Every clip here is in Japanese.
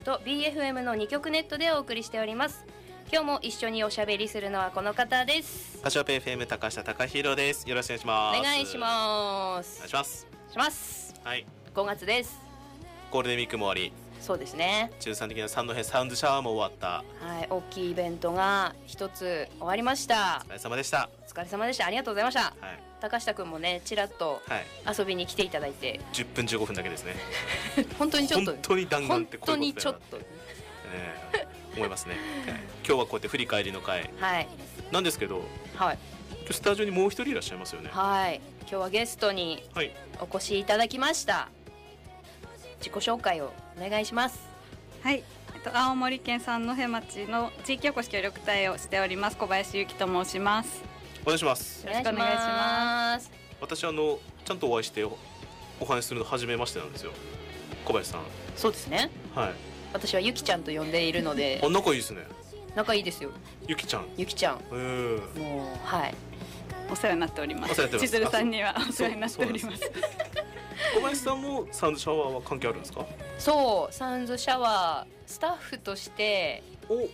と BFM の2曲ネットでお送りしております。今日も一緒におしゃべりするのはこの方です。 カシオペ FM 高下貴弘です。よろしくお願いします。 お願いします。 お願いします。 します。 はい。 5月です。 ゴールデンウィークも終わり。 そうですね。 中3的な三戸サウンドシャワーも終わった。 はい、大きいイベントが一つ終わりました。 お疲れ様でした。 お疲れ様でした。ありがとうございました。 はい。 高下くんもね、ちらっと遊びに来ていただいて、 10分15分だけですね。 本当にちょっと。 本当に弾丸ってこういうことだよな。 本当にちょっと。 思いますね。今日はこうやって振り返りの会なんですけど、 はい、 今日スタジオにもう一人いらっしゃいますよね。 はい、今日はゲストにお越しいただきました。自己紹介をお願いします。 はい、青森県三戸町の地域おこし協力隊をしております小林由紀と申します。 お願いします。 よろしくお願いします。 私ちゃんとお会いしてお話しするの初めましてなんですよ、小林さん。 そうですね。はい。私はゆきちゃんと呼んでいるので。 あ、仲いいですね。 仲いいですよ。 ゆきちゃん。 ゆきちゃん。もうはい。 お世話になっております。千鶴さんにはお世話になっております。 小林さんもサウンドシャワーは関係あるんですか？ そう、サウンドシャワースタッフとして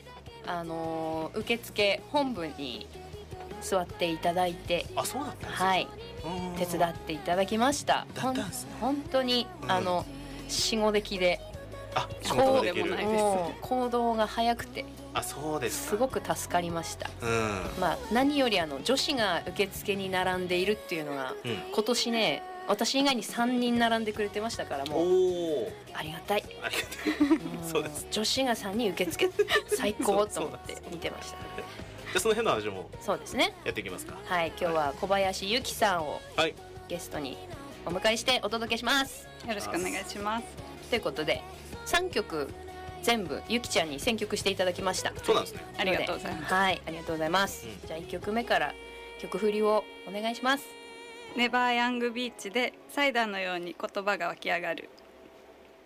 受付本部に座っていただいて。 あ、そうだったんですか。 はい。手伝っていただきました。 だったんですね。 本当に仕事的で。 仕事ができる。 行動が早くて。 あ、そうですか。 すごく助かりました。まあ何より女子が受付に並んでいるっていうのが、今年ね、私以外に3人並んでくれてましたから、もうありがたい。 ありがたい。そうです。 女子が3人受付最高と思って見てました。 でその辺の話もそうですね、 やっていきますか。 はい、今日は小林由紀さんをゲストにお迎えしてお届けします。 よろしくお願いします。 ということで3曲全部ゆきちゃんに選曲していただきました。 そうなんですね。 ありがとうございます。 はい、ありがとうございます。じゃあ1曲目から曲振りをお願いします。 ネバーヤングビーチでサイダーのように言葉が湧き上がる。